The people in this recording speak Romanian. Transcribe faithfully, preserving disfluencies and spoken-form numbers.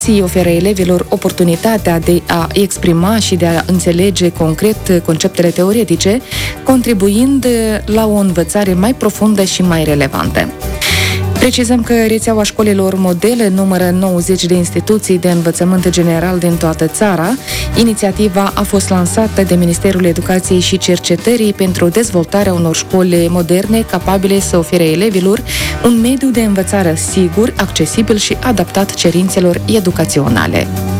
oferă elevilor oportunitatea de a exprima și de a înțelege concret conceptele teoretice, contribuind la o învățare mai profundă și mai relevantă. Precizăm că rețeaua școlilor modele numără nouăzeci de instituții de învățământ general din toată țara. Inițiativa a fost lansată de Ministerul Educației și Cercetării pentru dezvoltarea unor școli moderne capabile să ofere elevilor un mediu de învățare sigur, accesibil și adaptat cerințelor educaționale.